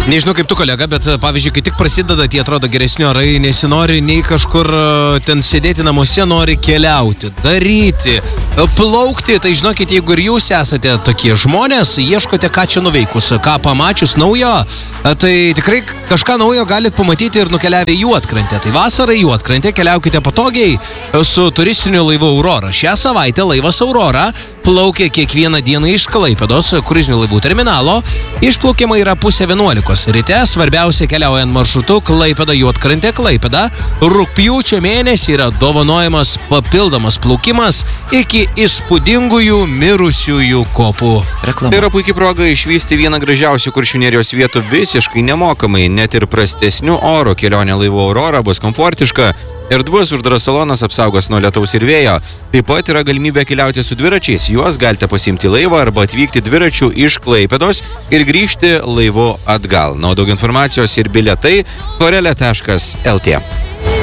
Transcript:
Nežinau kaip tu, kolega, bet pavyzdžiui, kai tik prasideda, tie atrodo geresni orai, nesinori nei kažkur ten sėdėti namuose, nori keliauti, daryti, plaukti. Tai žinokit, jeigu ir jūs esate tokie žmonės, ieškote ką čia nuveikus, ką pamačius naujo, tai tikrai kažką naujo galit pamatyti ir nukeliavę į Juodkrantę. Tai vasarą į Juodkrantę keliaukite patogiai su turistiniu laivu Aurora. Šią savaitę laivas Aurora plaukia kiekvieną dieną iš Klaipėdos kruizinių laivų terminalo. Išplaukiama yra 10:30 ryte. Svarbiausia keliaujant maršrutu Klaipėda Juodkrantė Klaipėda. Rugpjūčio mėnesį yra dovanojamas papildomas plaukimas iki įspūdingųjų mirusiųjų kopų. Reklama. Tai yra puikia proga išvysti vieną gražiausių Kuršių nerijos vietų visiškai nemokamai, net ir prastesnių oro. Kelionė laivu Aurora bus komfortiška. Erdvus uždaras salonas apsaugos nuo lietaus ir vėjo. Taip pat yra galimybė keliauti su dviračiais. Juos galite pasiimti laivą arba atvykti dviračiu iš Klaipėdos ir grįžti laivu atgal. Na, daug informacijos ir bilietai korele.lt.